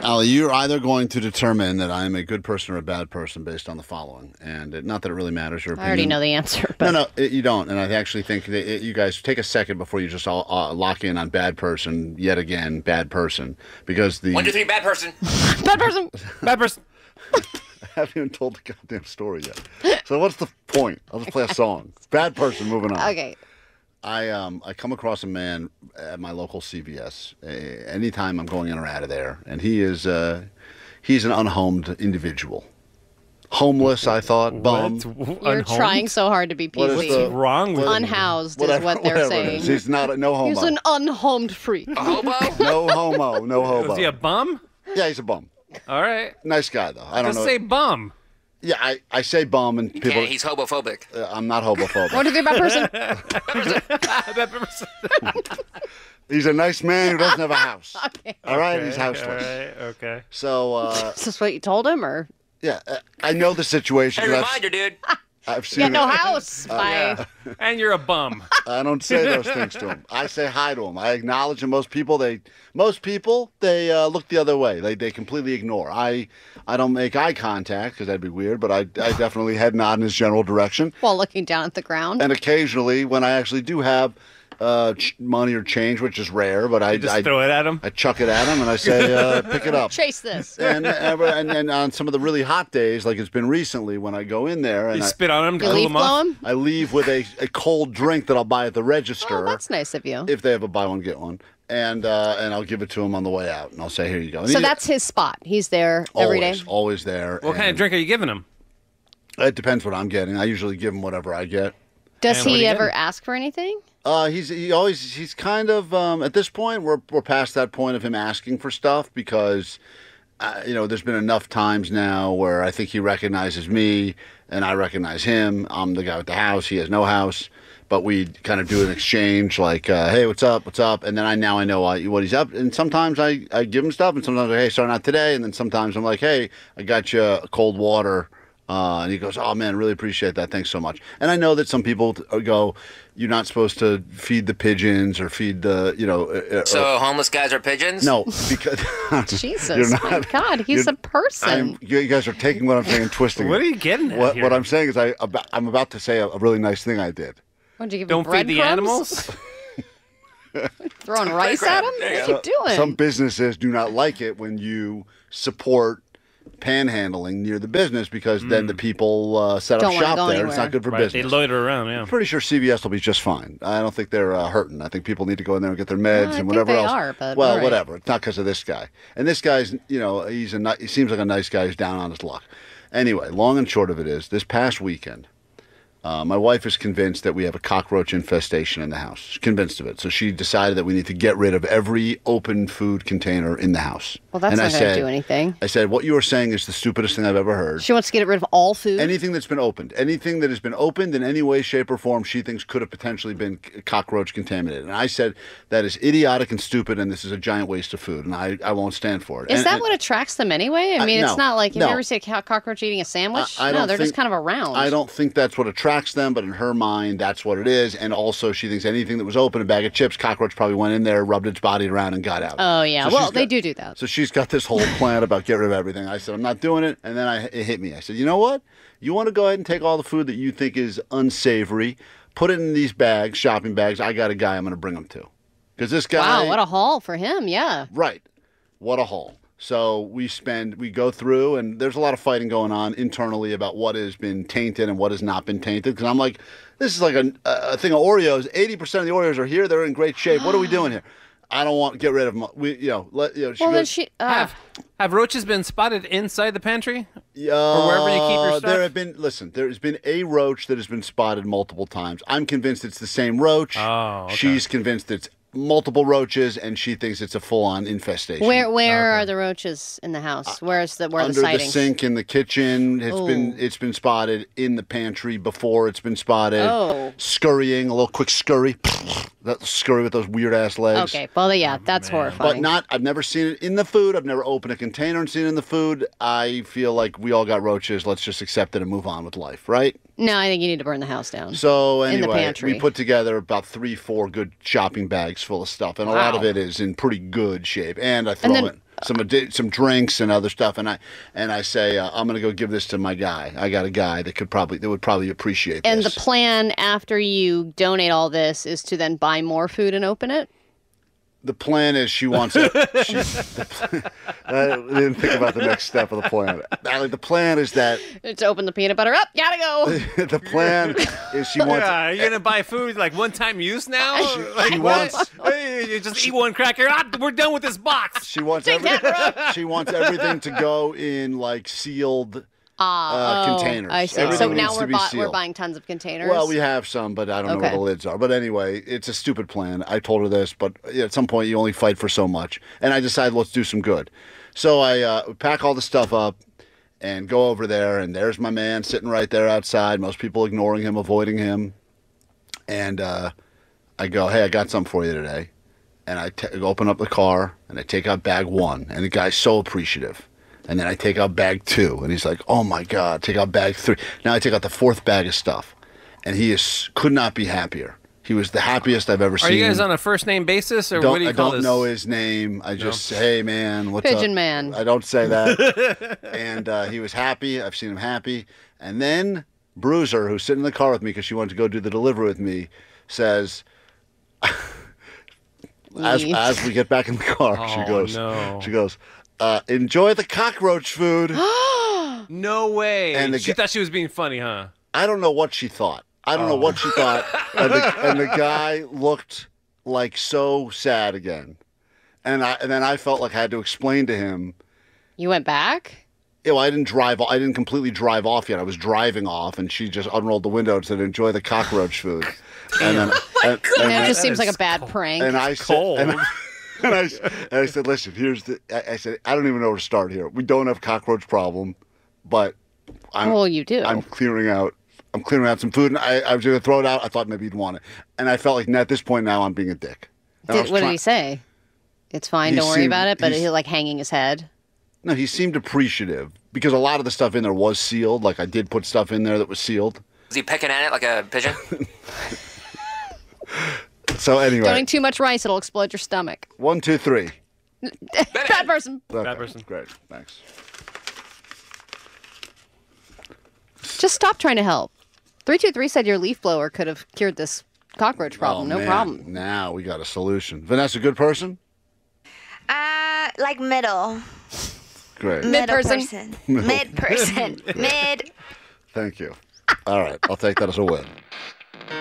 Allie, you're either going to determine that I am a good person or a bad person based on the following, and not that it really matters your opinion. I already know the answer. But... No, you don't, and I actually think that you guys take a second before you just all lock in on bad person yet again, bad person, because the 1, 2, 3, bad person. Bad person. Bad person. I haven't even told the goddamn story yet. So what's the point? I'll just play a song. Bad person. Moving on. Okay. I come across a man at my local CVS anytime I'm going in or out of there, and he's an unhomed individual. Homeless, I thought, bum. You're trying so hard to be What is PC. What's wrong with Unhoused is what they're whatever saying. it is. He's not no homo. He's an unhomed freak. A hobo? No homo, no hobo. Is he a bum? Yeah, he's a bum. All right. Nice guy though. I don't Just know. say bum. Yeah, I say bum and people. Yeah, he's homophobic. I'm not homophobic. What if you're a bad person? Bad person. He's a nice man who doesn't have a house. Okay. All right, he's houseless. All right. Okay. So Is this what you told him, or? yeah, I know the situation. Hey, 'cause reminder, dude. I've seen Yeah, no it. house. Bye. And you're a bum. I don't say those things to him. I say hi to him. I acknowledge him. Most people they look the other way. They completely ignore. I don't make eye contact because that'd be weird. But I definitely head nod in his general direction. While looking down at the ground. And occasionally, when I actually do have money or change, which is rare, but I Just throw it at him. I chuck it at him and I say, pick it up. Chase this. And on some of the really hot days, like it's been recently, when I go in there and You spit on him to You cool leaf him blow off. him? I leave with a cold drink that I'll buy at the register. Oh, that's nice of you. If they have a buy one get one, and I'll give it to him on the way out, and I'll say, here you go. And So that's his spot. He's there every day. always there. What kind of drink are you giving him? It depends what I'm getting. I usually give him whatever I get. Does And what do he you ever get? ask for anything? He's kind of at this point we're past that point of him asking for stuff because there's been enough times now where I think he recognizes me and I recognize him. I'm the guy with the house. He has no house, but we kind of do an exchange like, hey, what's up, and then I know what he's up. And sometimes I give him stuff, and sometimes hey, sorry, not today. And then sometimes I'm like, hey, I got you a cold water. And he goes, oh, man, really appreciate that. Thanks so much. And I know that some people go, you're not supposed to feed the pigeons or feed the, So homeless guys are pigeons? No, because Jesus, my God, he's a person. You guys are taking what I'm saying and twisting What it. are you getting at What here? I'm saying is I'm about to say a really nice thing I did. What'd you give Don't him feed the breadcrumbs? animals? Throwing rice at him? There you What are you doing? Some businesses do not like it when you support panhandling near the business because then the people set up Don't wanna shop go there. It's anywhere. not good for Right. They business. loiter around, yeah. I'm pretty sure CVS will be just fine. I don't think they're hurting. I think people need to go in there and get their meds I and think whatever they else. are, but well, all right. whatever. It's not because of this guy. And this guy's, he seems like a nice guy who's down on his luck. Anyway, long and short of it is, this past weekend, my wife is convinced that we have a cockroach infestation in the house. She's convinced of it. So she decided that we need to get rid of every open food container in the house. Well, that's And not I going to said- do anything. I said, what you are saying is the stupidest thing I've ever heard. She wants to get rid of all food. Anything that's been opened, anything that has been opened in any way, shape, or form, she thinks could have potentially been cockroach contaminated. And I said, that is idiotic and stupid, and this is a giant waste of food, and I won't stand for it. Is And- that and what attracts them anyway? I mean, no, it's not like, have no. you ever seen a cockroach eating a sandwich? I No, don't they're just think- kind of around. I don't think that's what attracts them, but in her mind, that's what it is. And also, she thinks anything that was open, a bag of chips, cockroach probably went in there, rubbed its body around, and got out. Oh, yeah. So Well, she's they got- do that. So she's got this whole plan about get rid of everything. I said, I'm not doing it. And then it hit me. I said, you know what? You want to go ahead and take all the food that you think is unsavory, put it in these bags, shopping bags. I got a guy I'm going to bring them to. Because this guy. Wow, what a haul for him. Yeah. Right. What a haul. So we go through, and there's a lot of fighting going on internally about what has been tainted and what has not been tainted. Because I'm like, this is like a thing of Oreos. 80% of the Oreos are here. They're in great shape. What are we doing here? I don't want to get rid of them. She Well, then goes, she. Have roaches been spotted inside the pantry? or wherever you keep your stuff? There's been a roach that has been spotted multiple times. I'm convinced it's the same roach. Oh, okay. She's convinced it's multiple roaches, and she thinks it's a full-on infestation. Where are the roaches in the house? Where's where Under the the sightings? sink in the kitchen. Ooh. It's been spotted in the pantry before. It's been spotted Oh. scurrying, a little quick scurry. That scurry with those weird ass legs. Okay, well, yeah, that's horrifying. But I've never seen it in the food. I've never opened a container and seen it in the food. I feel like we all got roaches. Let's just accept it and move on with life, right? No, I think you need to burn the house down. So In the anyway, pantry. we put together about 3-4 good shopping bags full of stuff, and a lot of Wow. it is in pretty good shape. And I throw And then it. some drinks and other stuff, and I say I'm gonna go give this to my guy. I got a guy that would probably appreciate this. And the plan after you donate all this is to then buy more food and open it? The plan is she wants it. I didn't think about the next step of the plan. The plan is that To open the peanut butter up, gotta go. the plan is she wants. Are you gonna buy food like one-time use now? She wants. Hey, you just eat one cracker. We're done with this box. She wants she wants everything to go in like sealed containers. I see. Everything So now needs to be we're sealed. buying tons of containers. Well, we have some, but I don't know where Okay. the lids are. But anyway, it's a stupid plan. I told her this, but at some point you only fight for so much. And I decided, let's do some good. So I pack all the stuff up and go over there, and there's my man sitting right there outside. Most people ignoring him, avoiding him. And I go, hey, I got something for you today. And I open up the car, and I take out bag 1. And the guy's so appreciative. And then I take out bag 2, and he's like, oh, my God, take out bag 3. Now I take out the 4th bag of stuff, and he could not be happier. He was the happiest I've ever seen. Are you guys on a first-name basis, or what do you call this? I don't know his name. I just say, hey, man, what's Pigeon up? Man. I don't say that. And he was happy. I've seen him happy. And then Bruiser, who's sitting in the car with me because she wanted to go do the delivery with me, says... As we get back in the car, she goes, enjoy the cockroach food. No way. And She thought she was being funny, huh? I don't know what she thought. And the guy looked like so sad again. And then I felt like I had to explain to him. You went back? I didn't completely drive off yet. I was driving off, and she just unrolled the window and said, enjoy the cockroach food. And then, It just seems like a bad prank. And I said, and I said, listen, I said, I don't even know where to start here. We don't have a cockroach problem, but you do. I'm clearing out some food, and I was going to throw it out. I thought maybe you'd want it. And I felt like at this point now I'm being a dick. What did he say? It's fine, don't worry about it, but he's like hanging his head. No, he seemed appreciative because a lot of the stuff in there was sealed. Like I did put stuff in there that was sealed. Is he pecking at it like a pigeon? So anyway. Don't eat too much rice, it'll explode your stomach. 1, 2, 3. Bad person. Okay, Bad person. Great, thanks. Just stop trying to help. 323 said your leaf blower could have cured this cockroach problem. No man. problem. Now we got a solution. Vanessa, good person? Like middle. Great. Mid-person. Mid-person. Mid. Thank you. All right, I'll take that as a win.